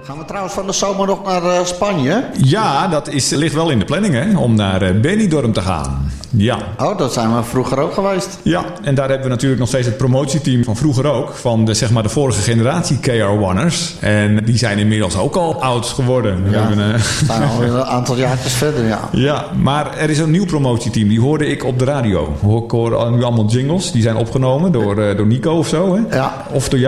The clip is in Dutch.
Gaan we trouwens van de zomer nog naar Spanje? Ja, dat ligt wel in de planning, hè, om naar Benidorm te gaan. Ja. Oh, dat zijn we vroeger ook geweest. Ja, en daar hebben we natuurlijk nog steeds het promotieteam van vroeger ook. Van de vorige generatie KR1'ers. En die zijn inmiddels ook al oud geworden. We zijn alweer een aantal jaartjes verder, ja. Ja, maar er is een nieuw promotieteam. Die hoorde ik op de radio. Ik hoor nu allemaal jingles. Die zijn opgenomen door Nico of zo, hè? Ja. Of door